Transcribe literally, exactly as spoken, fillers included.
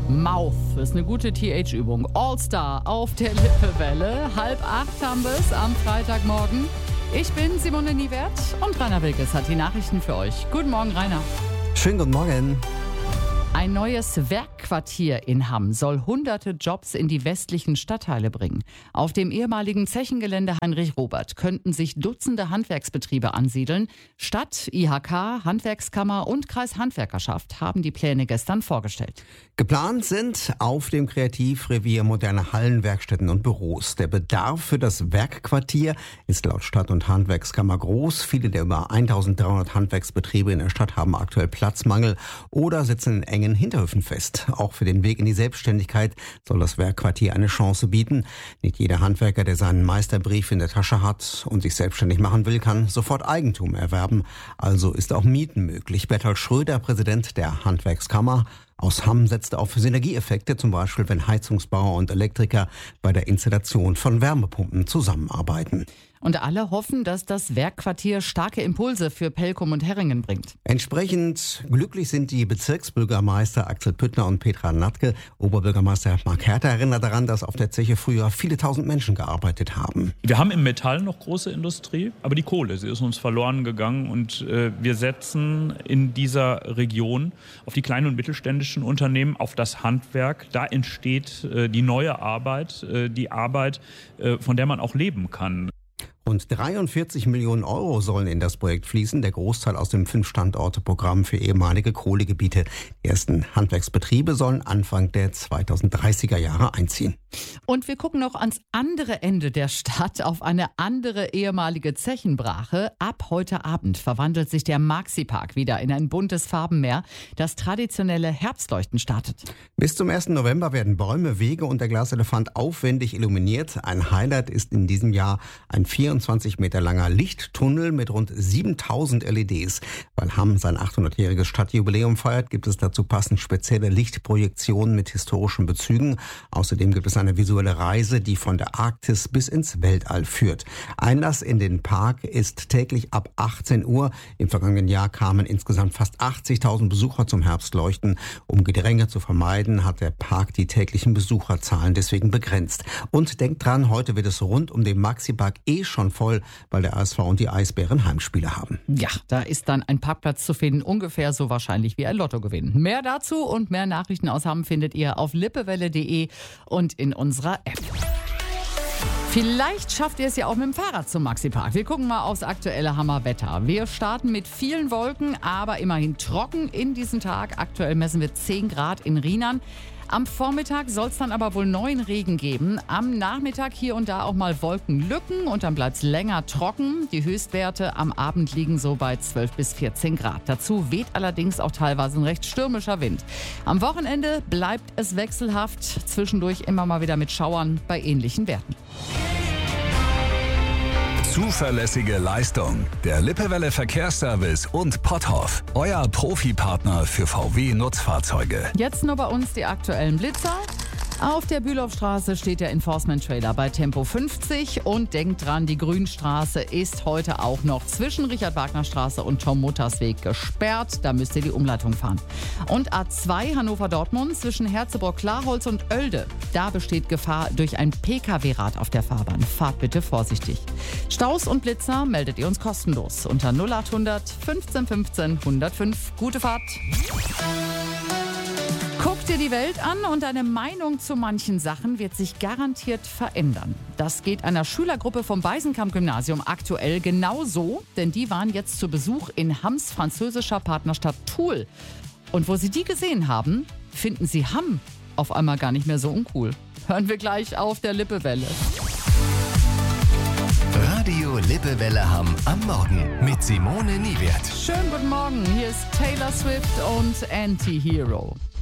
Mouth ist eine gute T H-Übung. All-Star auf der Lippewelle. Halb acht haben wir es am Freitagmorgen. Ich bin Simone Niewert und Rainer Wilkes hat die Nachrichten für euch. Guten Morgen, Rainer. Schönen guten Morgen. Ein neues Werkquartier in Hamm soll hunderte Jobs in die westlichen Stadtteile bringen. Auf dem ehemaligen Zechengelände Heinrich Robert könnten sich Dutzende Handwerksbetriebe ansiedeln. Stadt, I H K, Handwerkskammer und Kreishandwerkerschaft haben die Pläne gestern vorgestellt. Geplant sind auf dem Kreativrevier moderne Hallen, Werkstätten und Büros. Der Bedarf für das Werkquartier ist laut Stadt- und Handwerkskammer groß. Viele der über eintausenddreihundert Handwerksbetriebe in der Stadt haben aktuell Platzmangel oder sitzen in engen Hinterhöfen fest. Auch für den Weg in die Selbstständigkeit soll das Werkquartier eine Chance bieten. Nicht jeder Handwerker, der seinen Meisterbrief in der Tasche hat und sich selbstständig machen will, kann sofort Eigentum erwerben. Also ist auch Mieten möglich. Bertolt Schröder, Präsident der Handwerkskammer aus Hamm, setzt auf Synergieeffekte, zum Beispiel wenn Heizungsbauer und Elektriker bei der Installation von Wärmepumpen zusammenarbeiten. Und alle hoffen, dass das Werkquartier starke Impulse für Pelkum und Herringen bringt. Entsprechend glücklich sind die Bezirksbürgermeister Axel Püttner und Petra Natke. Oberbürgermeister Marc Herter erinnert daran, dass auf der Zeche früher viele tausend Menschen gearbeitet haben. Wir haben im Metall noch große Industrie, aber die Kohle, sie ist uns verloren gegangen. Und äh, wir setzen in dieser Region auf die kleinen und mittelständischen Unternehmen, auf das Handwerk. Da entsteht äh, die neue Arbeit, äh, die Arbeit, äh, von der man auch leben kann. Rund dreiundvierzig Millionen Euro sollen in das Projekt fließen, der Großteil aus dem Fünf-Standorte-Programm für ehemalige Kohlegebiete. Die ersten Handwerksbetriebe sollen Anfang der zweitausenddreißiger Jahre einziehen. Und wir gucken noch ans andere Ende der Stadt, auf eine andere ehemalige Zechenbrache. Ab heute Abend verwandelt sich der Maxi-Park wieder in ein buntes Farbenmeer. Das traditionelle Herbstleuchten startet. Bis zum ersten November werden Bäume, Wege und der Glaselefant aufwendig illuminiert. Ein Highlight ist in diesem Jahr ein vierundzwanzig Meter langer Lichttunnel mit rund siebentausend L E Ds. Weil Hamm sein achthundertjähriges Stadtjubiläum feiert, gibt es dazu passend spezielle Lichtprojektionen mit historischen Bezügen. Außerdem gibt es eine visuelle Reise, die von der Arktis bis ins Weltall führt. Einlass in den Park ist täglich ab achtzehn Uhr. Im vergangenen Jahr kamen insgesamt fast achtzigtausend Besucher zum Herbstleuchten. Um Gedränge zu vermeiden, hat der Park die täglichen Besucherzahlen deswegen begrenzt. Und denkt dran, heute wird es rund um den Maxi-Park eh schon voll, weil der A S V und die Eisbären Heimspiele haben. Ja, da ist dann ein Parkplatz zu finden, ungefähr so wahrscheinlich wie ein Lottogewinn. Mehr dazu und mehr Nachrichten aus Hamm findet ihr auf lippewelle punkt de und in unserer App. Vielleicht schafft ihr es ja auch mit dem Fahrrad zum Maxi-Park. Wir gucken mal aufs aktuelle Hammerwetter. Wir starten mit vielen Wolken, aber immerhin trocken in diesem Tag. Aktuell messen wir zehn Grad in Rheinland. Am Vormittag soll es dann aber wohl neuen Regen geben. Am Nachmittag hier und da auch mal Wolkenlücken und dann bleibt es länger trocken. Die Höchstwerte am Abend liegen so bei zwölf bis vierzehn Grad. Dazu weht allerdings auch teilweise ein recht stürmischer Wind. Am Wochenende bleibt es wechselhaft, zwischendurch immer mal wieder mit Schauern bei ähnlichen Werten. Zuverlässige Leistung. Der Lippewelle Verkehrsservice und Potthoff. Euer Profipartner für V W-Nutzfahrzeuge. Jetzt nur bei uns die aktuellen Blitzer. Auf der Bülowstraße steht der Enforcement-Trailer bei Tempo fünfzig und denkt dran, die Grünstraße ist heute auch noch zwischen Richard-Wagner-Straße und Tom-Mutters-Weg gesperrt. Da müsst ihr die Umleitung fahren. Und A zwei Hannover-Dortmund zwischen Herzebrock-Klarholz und Oelde. Da besteht Gefahr durch ein P K W-Rad auf der Fahrbahn. Fahrt bitte vorsichtig. Staus und Blitzer meldet ihr uns kostenlos unter null achthundert fünfzehn fünfzehn hundertfünf. Gute Fahrt! Guck dir die Welt an und deine Meinung zu manchen Sachen wird sich garantiert verändern. Das geht einer Schülergruppe vom Beisenkamp-Gymnasium aktuell genauso, denn die waren jetzt zu Besuch in Hamms französischer Partnerstadt Toul. Und wo sie die gesehen haben, finden sie Hamm auf einmal gar nicht mehr so uncool. Hören wir gleich auf der Lippewelle. Radio Lippewelle Hamm am Morgen mit Simone Niewert. Schönen guten Morgen, hier ist Taylor Swift und Anti-Hero.